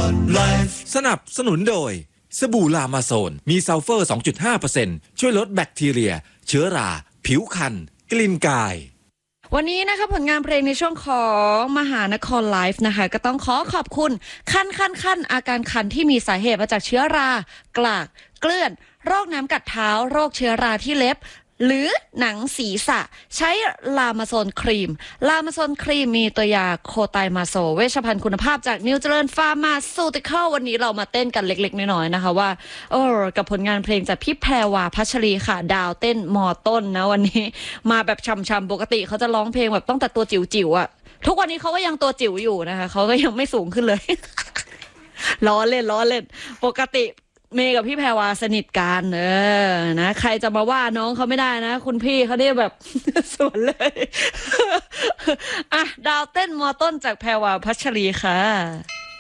สนับสนุนโดยสบู่ลามาโซนมีซัลเฟอร์ 2.5% ช่วยลดแบคทีเรียเชื้อราผิวคันกลิ่นกายวันนี้นะคะผลงานเพลงในช่วงของมหานครไลฟ์นะคะก็ต้องขอบคุณคันอาการคันที่มีสาเหตุมาจากเชื้อรากลากเกลื่อนโรคน้ำกัดเท้าโรคเชื้อราที่เล็บหรือหนังศีรษะใช้ลามาโซนครีมมีตัวยาโคไตมาโซเวชภัณฑ์คุณภาพจากนิวเจริญฟาร์มาซูติคอลวันนี้เรามาเต้นกันเล็กๆน้อยๆนะคะว่ากับผลงานเพลงจากพี่แพรวาพัชรีค่ะดาวเต้นมอต้นนะวันนี้มาแบบช่ำๆปกติเขาจะร้องเพลงแบบตั้งแต่ตัวจิ๋วๆอ่ะทุกวันนี้เขาก็ยังตัวจิ๋วอยู่นะคะเขาก็ยังไม่สูงขึ้นเลย ล้อเล่นปกติเมย์กับพี่แพรวาสนิทกันนะใครจะมาว่าน้องเขาไม่ได้นะคุณพี่เขาได้แบบ สวนเลย อ่ะดาวเต้นมอต้นจากแพรวาพัชรีค่ะ